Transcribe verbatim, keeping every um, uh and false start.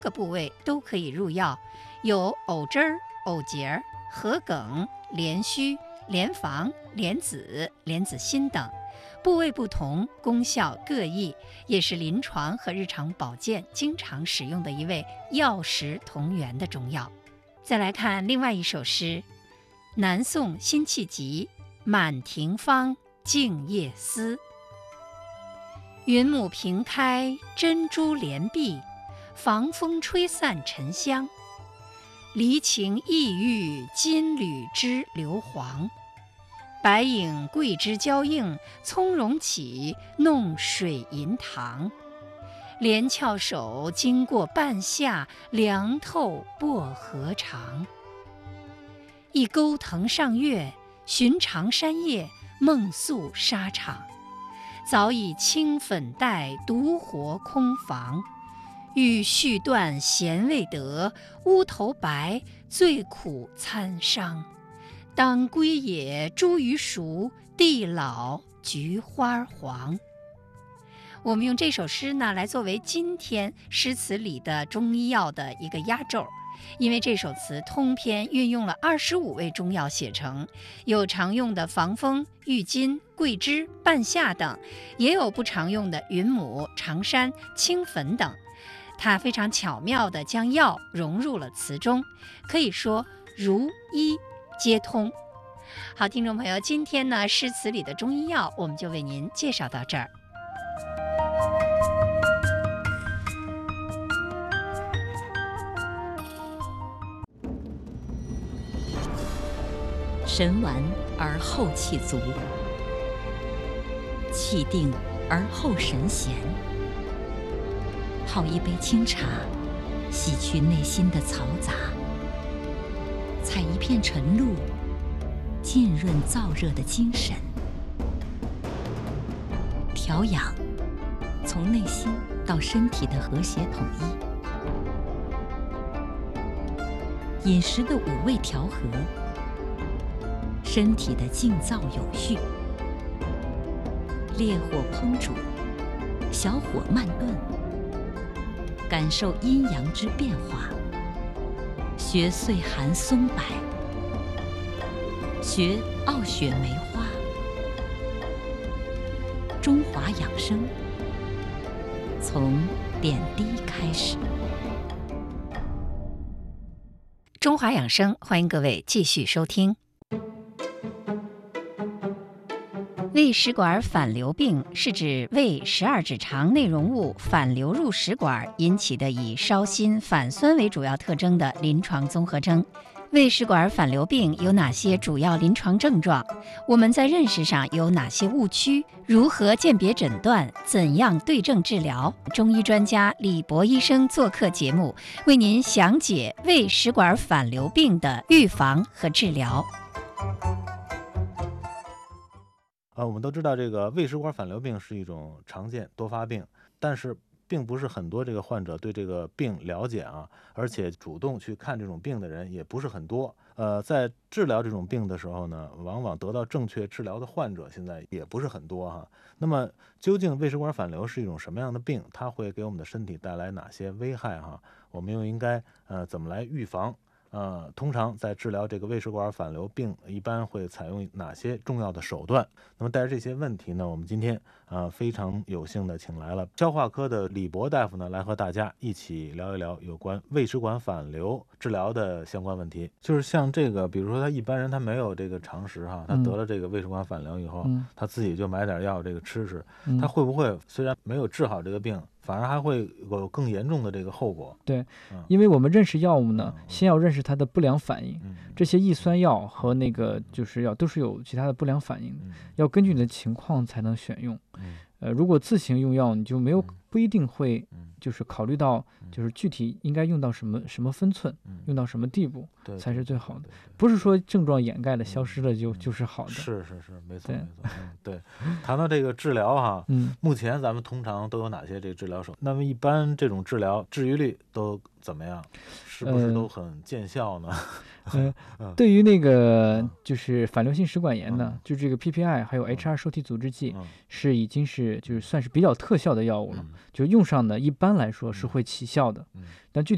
各部位都可以入药，有藕枝儿、藕节儿、桔梗、连须、连房、莲子、莲子心等，部位不同，功效各异，也是临床和日常保健经常使用的一味药食同源的中药。再来看另外一首诗，南宋辛弃疾《满庭芳·静夜思》：云母屏开珍珠帘碧，防风吹散沉香。离情意郁金缕织流黄，白影桂枝交映，葱茏起，弄水银塘。连翘手经过半夏，凉透薄荷长。一钩藤上月，寻常山夜，梦宿沙场。早已青粉黛，独活空房。欲续断弦未得，乌头白，最苦参商。当归也茱萸熟，地老菊花黄。我们用这首诗呢，来作为今天诗词里的中医药的一个压轴，因为这首词通篇运用了二十五味中药写成，有常用的防风、郁金、桂枝、半夏等，也有不常用的云母、常山、青粉等。它非常巧妙地将药融入了词中，可以说如医皆通。好，听众朋友，今天呢诗词里的中医药我们就为您介绍到这儿。 神完而后气足，气定而后神闲。泡一杯清茶，洗去内心的嘈杂；采一片晨露，浸润燥热的精神。调养，从内心到身体的和谐统一。饮食的五味调和，身体的静躁有序。烈火烹煮，小火慢炖，感受阴阳之变化。学岁寒松柏，学傲雪梅花。中华养生，从点滴开始。 中华养生，欢迎各位继续收听。胃食管反流病是指胃十二指肠内容物反流入食管引起的以烧心、反酸为主要特征的临床综合征。胃食管反流病有哪些主要临床症状？我们在认识上有哪些误区？如何鉴别诊断？怎样对症治疗？中医专家李博医生做客节目，为您详解胃食管反流病的预防和治疗。 呃，我们都知道这个胃食管反流病是一种常见多发病，但是并不是很多这个患者对这个病了解啊，而且主动去看这种病的人也不是很多。呃，在治疗这种病的时候呢，往往得到正确治疗的患者现在也不是很多哈。那么究竟胃食管反流是一种什么样的病？它会给我们的身体带来哪些危害哈？我们又应该呃怎么来预防？呃，通常在治疗这个胃食管反流病，一般会采用哪些重要的手段？那么带着这些问题呢，我们今天呃非常有幸的请来了消化科的李博大夫呢，来和大家一起聊一聊有关胃食管反流治疗的相关问题。就是像这个，比如说他一般人他没有这个常识哈，他得了这个胃食管反流以后，嗯、他自己就买点药这个吃吃，嗯、他会不会虽然没有治好这个病，反而还会有更严重的这个后果？ 对，嗯、因为我们认识药物呢，嗯、先要认识它的不良反应。嗯、这些抑酸药和那个就是药都是有其他的不良反应的，嗯、要根据你的情况才能选用。嗯、呃，如果自行用药，你就没有不一定会就是考虑到就是具体应该用到什么什么分寸，嗯、用到什么地步才是最好的。不是说症状掩盖了、消失了就、嗯、就是好的。 是是是，没错没错。嗯，对。谈到这个治疗哈，嗯，目前咱们通常都有哪些这个治疗手段？那么一般这种治疗治愈率都怎么样？是不是都很见效呢？ 呃，嗯、对于那个就是反流性食管炎呢，嗯、就这个 P P I 还有 H R 受体阻滞剂、嗯、是已经是就是算是比较特效的药物了，嗯、就用上呢一般来说是会起效的，嗯、但具体